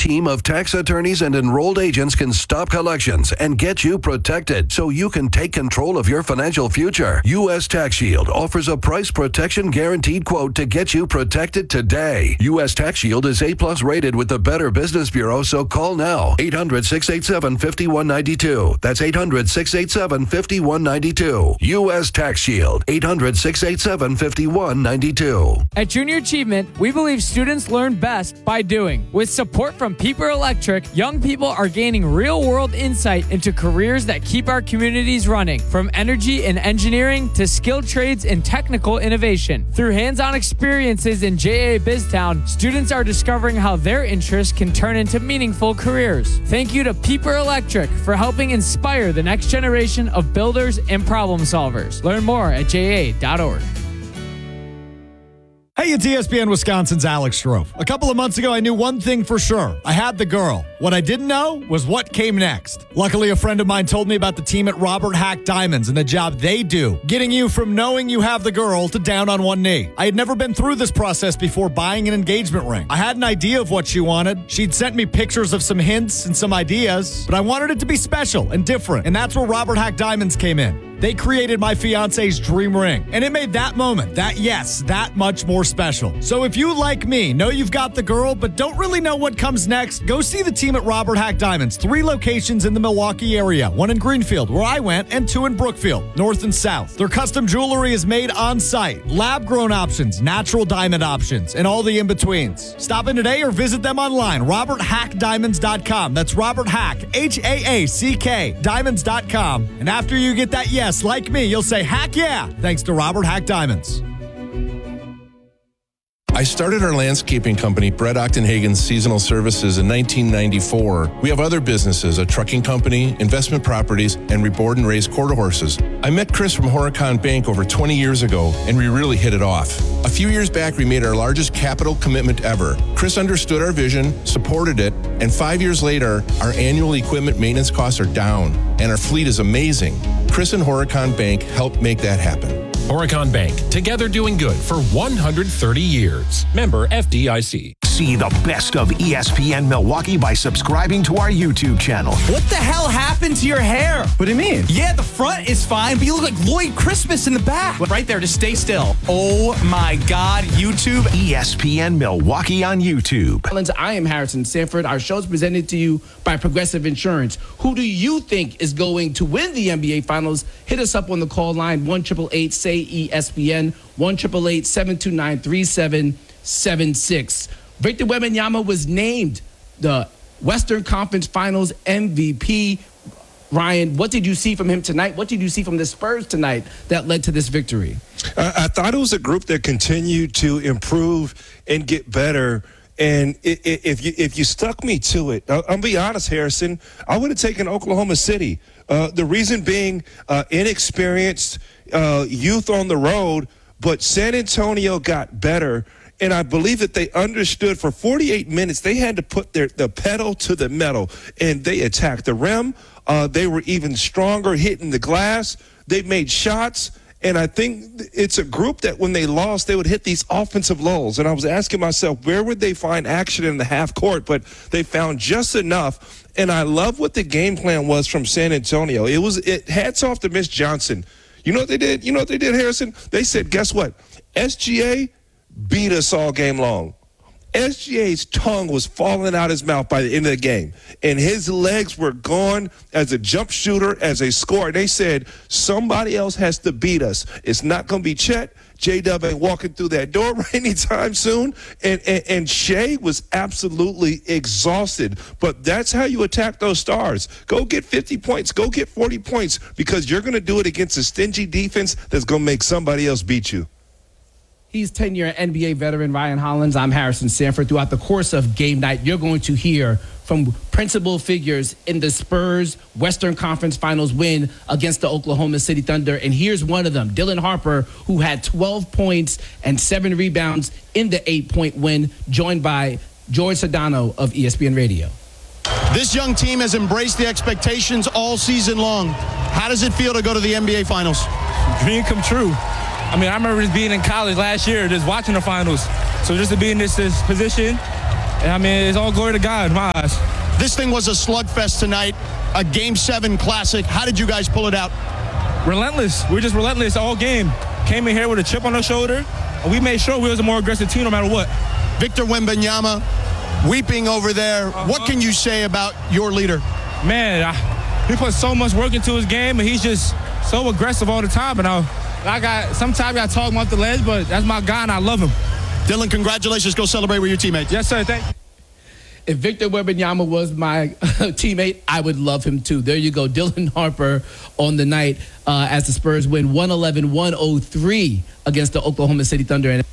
team of tax attorneys and enrolled agents can stop collections and get you protected so you can take control of your financial future. U.S. Tax Shield offers a price protection guaranteed quote to get you protected today. U.S. Tax Shield is A+ rated with the Better Business Bureau, so call now. 800-687-5192. That's 800-687-5192. U.S. Tax Shield. 800-687-5192. At Junior Achievement, we believe students learn best by doing. With support from Pieper Electric, young people are gaining real-world insight into careers that keep our communities running, from energy and engineering to skilled trades and technical innovation. Through hands-on experiences in JA BizTown, students are discovering how their interests can turn into meaningful careers. Thank you to Pieper Electric for helping inspire the next generation of builders and problem solvers. Learn more at ja.org. Hey, it's ESPN Wisconsin's Alex Strofe. A couple of months ago, I knew one thing for sure. I had the girl. What I didn't know was what came next. Luckily, a friend of mine told me about the team at Robert Hack Diamonds and the job they do, getting you from knowing you have the girl to down on one knee. I had never been through this process before buying an engagement ring. I had an idea of what she wanted. She'd sent me pictures of some hints and some ideas, but I wanted it to be special and different, and that's where Robert Hack Diamonds came in. They created my fiance's dream ring, and it made that moment, that much more special. So if you, like me, know you've got the girl but don't really know what comes next, go see the team at Robert Hack Diamonds. 3 locations in the Milwaukee area, 1 in Greenfield, where I went, and 2 in Brookfield, north and south. Their custom jewelry is made on site, lab-grown options, natural diamond options, and all the in-betweens. Stop in today or visit them online, roberthackdiamonds.com. That's Robert Hack, H-A-A-C-K, diamonds.com. And after you get that yes, like me, you'll say, heck yeah, thanks to Robert Hack Diamonds. I started our landscaping company, Brett Ochtenhagen's Seasonal Services, in 1994. We have other businesses, a trucking company, investment properties, and we board and raise quarter horses. I met Chris from Horicon Bank over 20 years ago, and we really hit it off. A few years back, we made our largest capital commitment ever. Chris understood our vision, supported it, and 5 years later, our annual equipment maintenance costs are down, and our fleet is amazing. Chris and Horicon Bank helped make that happen. Horicon Bank, together doing good for 130 years. Member FDIC. See the best of ESPN Milwaukee by subscribing to our YouTube channel. What the hell happened to your hair? What do you mean? Yeah, the front is fine, but you look like Lloyd Christmas in the back. Right there, just stay still. Oh my God, YouTube. ESPN Milwaukee on YouTube. I am Harrison Sanford. Our show is presented to you by Progressive Insurance. Who do you think is going to win the NBA Finals? Hit us up on the call line, 1-888-SAY-ESPN, 1-888-729-3776. Victor Wembanyama was named the Western Conference Finals MVP. Ryan, what did you see from him tonight? What did you see from the Spurs tonight that led to this victory? I thought it was a group that continued to improve and get better. And if you stuck me to it, I'll be honest, Harrison, I would have taken Oklahoma City. The reason being inexperienced youth on the road, but San Antonio got better. And I believe that they understood for 48 minutes they had to put the pedal to the metal, and they attacked the rim. They were even stronger hitting the glass. They made shots. And I think it's a group that when they lost, they would hit these offensive lulls. And I was asking myself, where would they find action in the half court? But they found just enough. And I love what the game plan was from San Antonio. It hats off to Miss Johnson. You know what they did? Harrison? They said, guess what? SGA beat us all game long. SGA's tongue was falling out his mouth by the end of the game, and his legs were gone as a jump shooter, as a scorer. They said, somebody else has to beat us. It's not going to be Chet. J-Dub ain't walking through that door anytime soon. And Shea was absolutely exhausted. But that's how you attack those stars. Go get 50 points. Go get 40 points, because you're going to do it against a stingy defense that's going to make somebody else beat you. He's 10-year NBA veteran Ryan Hollins. I'm Harrison Sanford. Throughout the course of game night, you're going to hear from principal figures in the Spurs Western Conference Finals win against the Oklahoma City Thunder. And here's one of them, Dylan Harper, who had 12 points and 7 rebounds in the 8-point win, joined by George Sedano of ESPN Radio. This young team has embraced the expectations all season long. How does it feel to go to the NBA Finals? Dream come true. I mean, I remember just being in college last year, just watching the finals. So just to be in this position I mean, it's all glory to God in my eyes. This thing was a slugfest tonight, a Game 7 classic. How did you guys pull it out? Relentless. We're just relentless all game. Came in here with a chip on our shoulder, and we made sure we was a more aggressive team no matter what. Victor Wembanyama weeping over there. What can you say about your leader? Man, he put so much work into his game, and he's just so aggressive all the time. And sometimes I got to talk him off the ledge, but that's my guy, and I love him. Dylan, congratulations. Go celebrate with your teammates. Yes, sir. Thank you. If Victor Wembanyama was my teammate, I would love him too. There you go. Dylan Harper on the night as the Spurs win 111-103 against the Oklahoma City Thunder in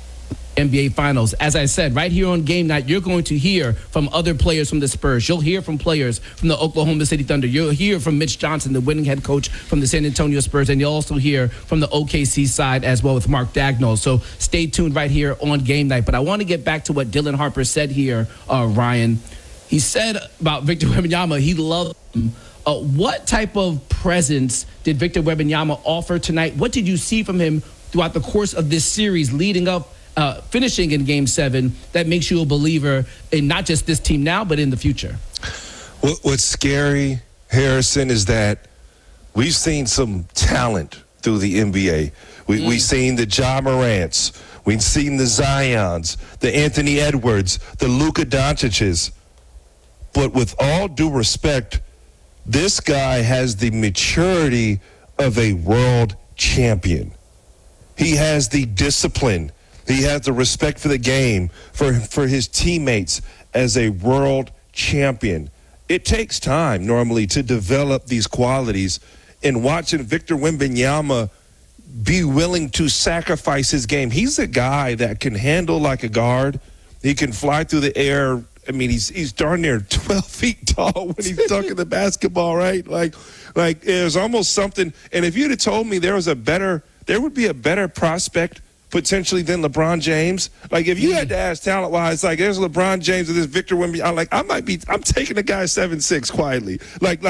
NBA Finals. As I said, right here on Game Night, you're going to hear from other players from the Spurs. You'll hear from players from the Oklahoma City Thunder. You'll hear from Mitch Johnson, the winning head coach from the San Antonio Spurs, and you'll also hear from the OKC side as well with Mark Dagnall. So stay tuned right here on Game Night. But I want to get back to what Dylan Harper said here, Ryan. He said about Victor Wembanyama, he loved him. What type of presence did Victor Wembanyama offer tonight? What did you see from him throughout the course of this series leading up finishing in Game 7 that makes you a believer in not just this team now, but in the future? What's scary, Harrison, is that we've seen some talent through the NBA. We've seen the Ja Morants. We've seen the Zions, the Anthony Edwards, the Luka Doncic's. But with all due respect, this guy has the maturity of a world champion. He has the discipline. He has the respect for the game, for his teammates as a world champion. It takes time normally to develop these qualities, and watching Victor Wembanyama be willing to sacrifice his game. He's a guy that can handle like a guard. He can fly through the air. I mean, he's darn near 12 feet tall when he's dunking the basketball, right? Like there's almost something. And if you'd have told me there would be a better prospect potentially than LeBron James. Like, if you had to ask talent-wise, like, there's LeBron James or this Victor Wembanyama, I'm taking the guy 7'6" quietly.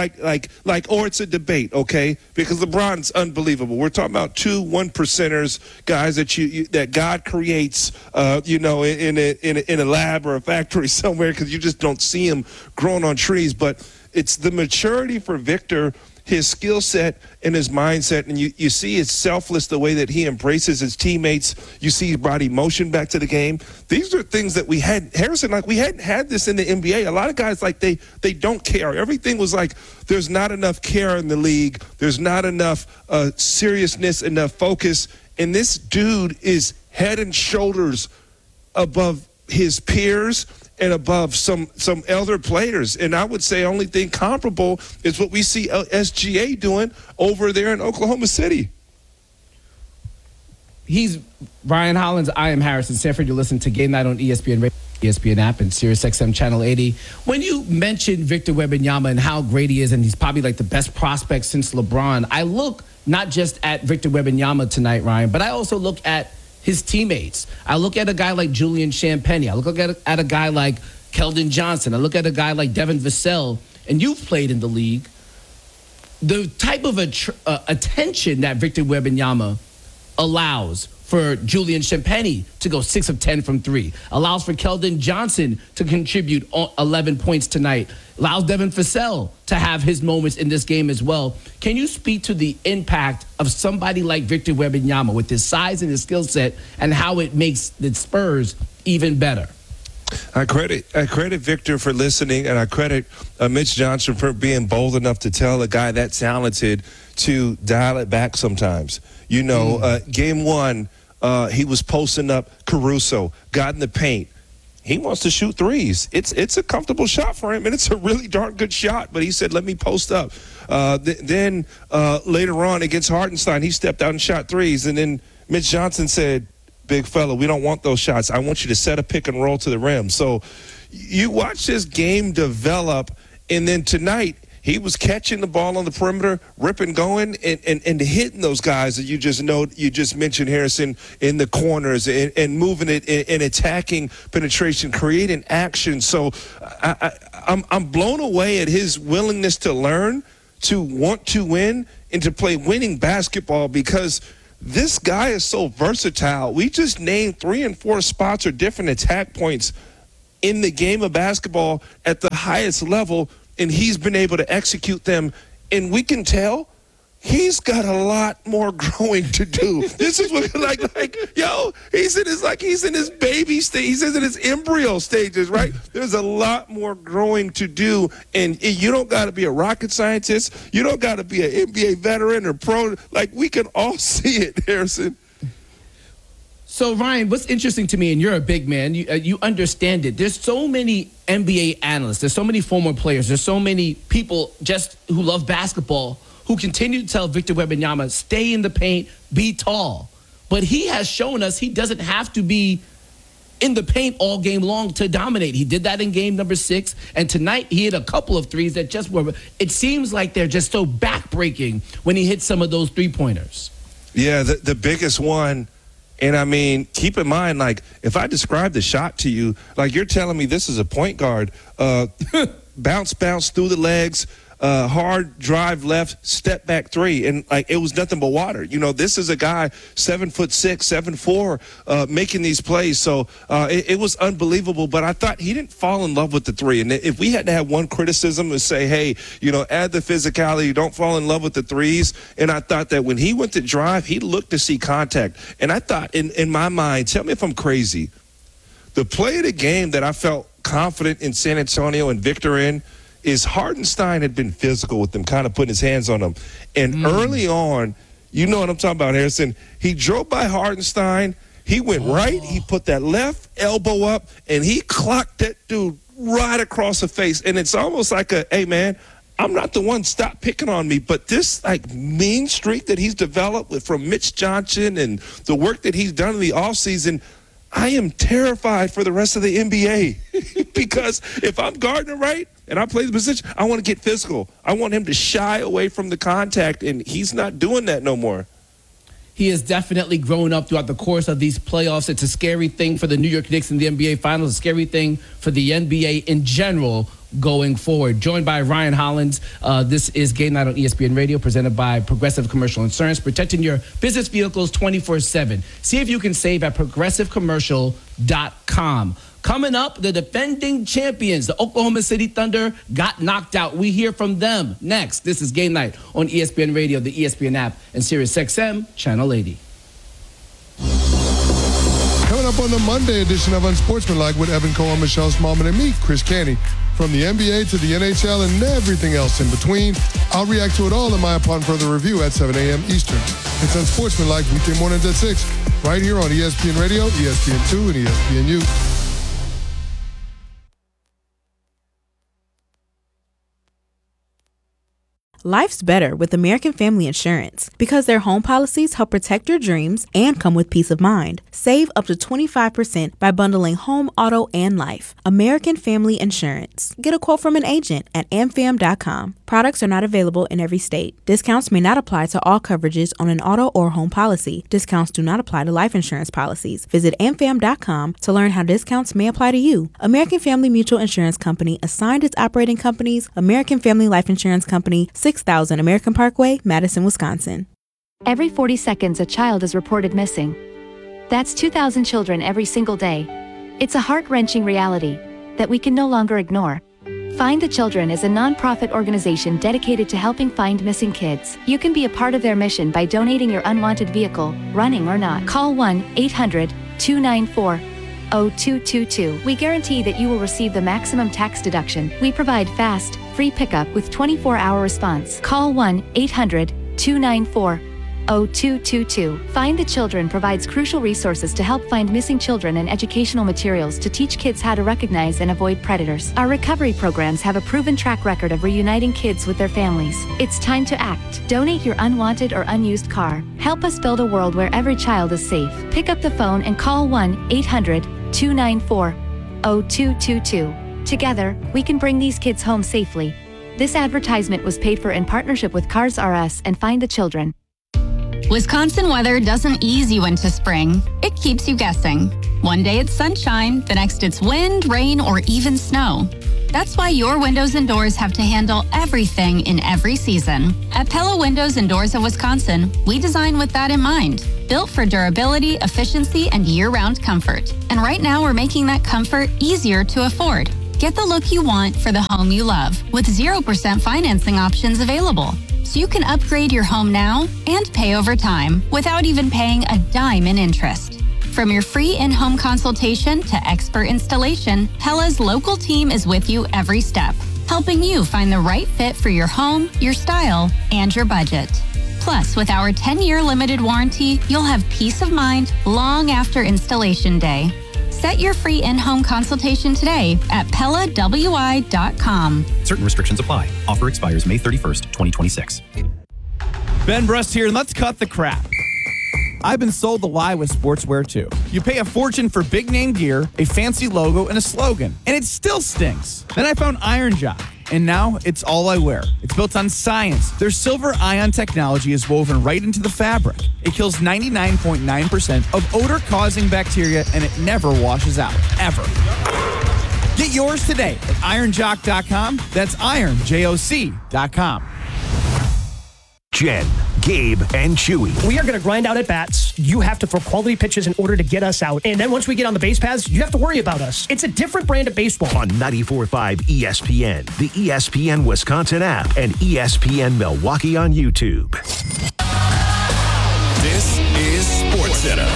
Or it's a debate, okay? Because LeBron's unbelievable. We're talking about 2 1-percenters, guys that God creates, in a lab or a factory somewhere, because you just don't see him growing on trees. But it's the maturity for Victor, his skill set and his mindset, and you see it's selfless, the way that he embraces his teammates. You see he brought emotion back to the game. These are things that we had, Harrison, we hadn't had this in the NBA. A lot of guys, they don't care. Everything was like, there's not enough care in the league. There's not enough seriousness, enough focus. And this dude is head and shoulders above his peers and above some elder players. And I would say only thing comparable is what we see SGA doing over there in Oklahoma City. He's Ryan Hollins. I am Harrison Sanford. You listen to Game Night on ESPN Radio, ESPN app, and SiriusXM Channel 80. When you mention Victor Wembanyama and how great he is, and he's probably like the best prospect since LeBron, I look not just at Victor Wembanyama tonight, Ryan, but I also look at his teammates. I look at a guy like Julian Champagnie. I look at a guy like Keldon Johnson. I look at a guy like Devin Vassell. And you've played in the league. The type of attention that Victor Wembanyama allows for Julian Champagnie to go 6 of 10 from 3, allows for Keldon Johnson to contribute 11 points tonight, allows Devin Vassell to have his moments in this game as well. Can you speak to the impact of somebody like Victor Wembanyama with his size and his skill set and how it makes the Spurs even better? I credit Victor for listening, and I credit Mitch Johnson for being bold enough to tell a guy that talented to dial it back sometimes. Game 1, he was posting up Caruso, got in the paint. He wants to shoot threes. It's a comfortable shot for him, and it's a really darn good shot. But he said, let me post up. Then later on against Hartenstein, he stepped out and shot threes. And then Mitch Johnson said, big fella, we don't want those shots. I want you to set a pick and roll to the rim. So you watch this game develop, and then tonight he was catching the ball on the perimeter, ripping, going, and hitting those guys that you just mentioned, Harrison, in the corners and moving it and attacking penetration, creating action. So I'm blown away at his willingness to learn, to want to win, and to play winning basketball, because this guy is so versatile. We just named 3 and 4 spots or different attack points in the game of basketball at the highest level, and he's been able to execute them. And we can tell he's got a lot more growing to do. This is what he's in his baby stage. He's in his embryo stages, right? There's a lot more growing to do, and you don't got to be a rocket scientist. You don't got to be an NBA veteran or pro. Like, we can all see it, Harrison. So, Ryan, what's interesting to me, and you're a big man, you understand it. There's so many NBA analysts. There's so many former players. There's so many people just who love basketball who continue to tell Victor Wembanyama, stay in the paint, be tall. But he has shown us he doesn't have to be in the paint all game long to dominate. He did that in game number 6. And tonight he hit a couple of threes that just were, it seems like they're just so backbreaking when he hits some of those three-pointers. Yeah, the biggest one. And, I mean, keep in mind, like, if I describe the shot to you, like, you're telling me this is a point guard. Bounce through the legs, hard drive left, step back three. And, like, it was nothing but water. You know, this is a guy 7'6", 7'4", making these plays. So it was unbelievable. But I thought he didn't fall in love with the three. And if we had to have one criticism to say, hey, you know, add the physicality, don't fall in love with the threes. And I thought that when he went to drive, he looked to see contact. And I thought, in my mind, tell me if I'm crazy, the play of the game that I felt confident in San Antonio and Victor in is Hartenstein had been physical with them, kind of putting his hands on them. And early on, you know what I'm talking about, Harrison, he drove by Hartenstein, he went right, he put that left elbow up, and he clocked that dude right across the face. And it's almost like hey, man, I'm not the one, stop picking on me. But this, like, mean streak that he's developed from Mitch Johnson and the work that he's done in the offseason, I am terrified for the rest of the NBA because if I'm Gardner Wright and I play the position, I want to get physical. I want him to shy away from the contact, and he's not doing that no more. He has definitely grown up throughout the course of these playoffs. It's a scary thing for the New York Knicks in the NBA Finals, a scary thing for the NBA in general going forward. Joined by Ryan Hollins. This is Game Night on ESPN Radio, presented by Progressive Commercial Insurance, protecting your business vehicles 24/7. See if you can save at progressivecommercial.com. Coming up, the defending champions, the Oklahoma City Thunder, got knocked out. We hear from them next. This is Game Night on ESPN Radio, the ESPN app, and SiriusXM Channel 80. Coming up on the Monday edition of Unsportsmanlike with Evan Cohen, Michelle Smallman, and me, Chris Canty. From the NBA to the NHL and everything else in between, I'll react to it all in my Upon Further Review at 7 a.m. Eastern. It's Unsportsmanlike weekday mornings at 6, right here on ESPN Radio, ESPN2, and ESPNU. Life's better with American Family Insurance because their home policies help protect your dreams and come with peace of mind. Save up to 25% by bundling home, auto, and life. American Family Insurance. Get a quote from an agent at amfam.com. Products are not available in every state. Discounts may not apply to all coverages on an auto or home policy. Discounts do not apply to life insurance policies. Visit amfam.com to learn how discounts may apply to you. American Family Mutual Insurance Company assigned its operating companies, American Family Life Insurance Company, 6000 American Parkway, Madison, Wisconsin. Every 40 seconds, a child is reported missing. That's 2,000 children every single day. It's a heart-wrenching reality that we can no longer ignore. Find the Children is a non-profit organization dedicated to helping find missing kids. You can be a part of their mission by donating your unwanted vehicle, running or not. Call 1-800-294-0222. We guarantee that you will receive the maximum tax deduction. We provide fast, free pickup with 24-hour response. Call 1-800-294-0222. Find the Children provides crucial resources to help find missing children and educational materials to teach kids how to recognize and avoid predators. Our recovery programs have a proven track record of reuniting kids with their families. It's time to act. Donate your unwanted or unused car. Help us build a world where every child is safe. Pick up the phone and call 1-800-294-0222. Together, we can bring these kids home safely. This advertisement was paid for in partnership with Cars R Us and Find the Children. Wisconsin weather doesn't ease you into spring. It keeps you guessing. One day it's sunshine, the next it's wind, rain, or even snow. That's why your windows and doors have to handle everything in every season. At Pella Windows and Doors of Wisconsin, we design with that in mind. built for durability, efficiency, and year-round comfort. And right now, we're making that comfort easier to afford. Get the look you want for the home you love with 0% financing options available. So you can upgrade your home now and pay over time without even paying a dime in interest. From your free in-home consultation to expert installation, Pella's local team is with you every step, helping you find the right fit for your home, your style, and your budget. Plus, with our 10-year limited warranty, you'll have peace of mind long after installation day. Set your free in-home consultation today at PellaWI.com. Certain restrictions apply. Offer expires May 31st, 2026. Ben Brust here, and let's cut the crap. I've been sold the lie with sportswear too. You pay a fortune for big name gear, a fancy logo, and a slogan, and it still stinks. Then I found Iron Jock, and now it's all I wear. It's built on science. Their silver ion technology is woven right into the fabric. It kills 99.9% of odor-causing bacteria, and it never washes out, ever. Get yours today at ironjock.com. That's ironjoc.com. Jen, Gabe, and Chewy. We are going to grind out at bats. You have to throw quality pitches in order to get us out. And then once we get on the base paths, you have to worry about us. It's a different brand of baseball. On 94.5 ESPN, the ESPN Wisconsin app, and ESPN Milwaukee on YouTube. This is SportsCenter.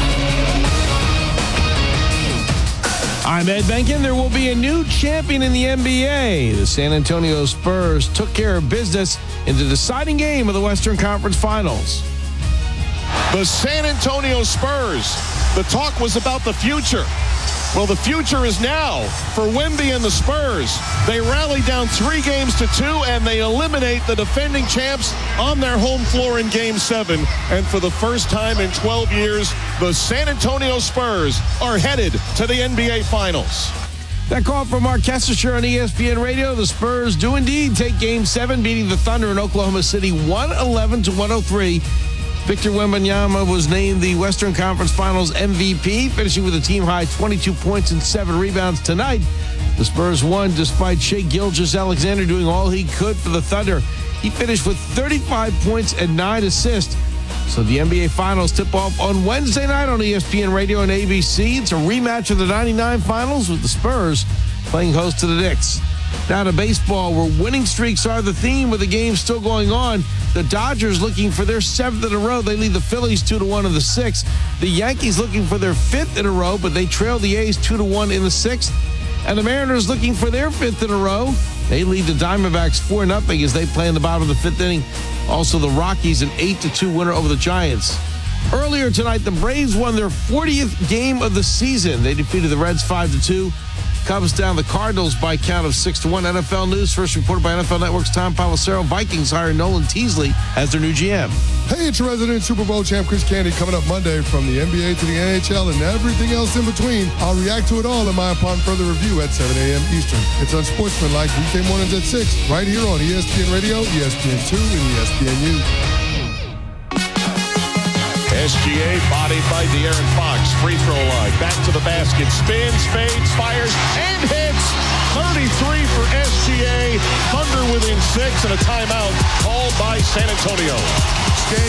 I'm Ed Benkin. There will be a new champion in the NBA. The San Antonio Spurs took care of business in the deciding game of the Western Conference Finals. The San Antonio Spurs. The talk was about the future. Well, the future is now for Wemby and the Spurs. They rally down 3-2, and they eliminate the defending champs on their home floor in Game 7. And for the first time in 12 years, the San Antonio Spurs are headed to the NBA Finals. That call from Mark Kessler on ESPN Radio. The Spurs do indeed take Game 7, beating the Thunder in Oklahoma City 111-103. Victor Wembanyama was named the Western Conference Finals MVP, finishing with a team-high 22 points and 7 rebounds tonight. The Spurs won despite Shai Gilgeous-Alexander doing all he could for the Thunder. He finished with 35 points and 9 assists. So the NBA Finals tip off on Wednesday night on ESPN Radio and ABC. It's a rematch of the 99 Finals with the Spurs playing host to the Knicks. Now to baseball, where winning streaks are the theme with the game still going on. The Dodgers looking for their 7th in a row. They lead the Phillies 2-1 in the 6th. The Yankees looking for their 5th in a row, but they trail the A's 2-1 in the 6th. And the Mariners looking for their 5th in a row. They lead the Diamondbacks 4-0 as they play in the bottom of the 5th inning. Also, the Rockies an 8-2 winner over the Giants. Earlier tonight, the Braves won their 40th game of the season. They defeated the Reds 5-2. Cubs down the Cardinals by a count of 6-1. NFL News, first reported by NFL Network's Tom Pelissero. Vikings hire Nolan Teasley as their new GM. Hey, it's your resident Super Bowl champ Chris Canty coming up Monday from the NBA to the NHL and everything else in between. I'll react to it all in my upon further review at 7 a.m. Eastern. It's Unsportsmanlike weekday mornings at 6 right here on ESPN Radio, ESPN2, and ESPNU. SGA bodied by De'Aaron Fox. Free throw line. Back to the basket. Spins, fades, fires, and hits. 33 for SGA. Thunder within 6 and a timeout called by San Antonio. Game